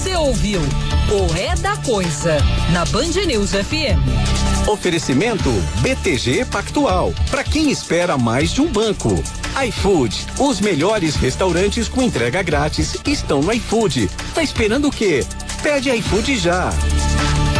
Você ouviu o É da Coisa na Band News FM. Oferecimento BTG Pactual, para quem espera mais de um banco. iFood, os melhores restaurantes com entrega grátis estão no iFood. Tá esperando o quê? Pede iFood já.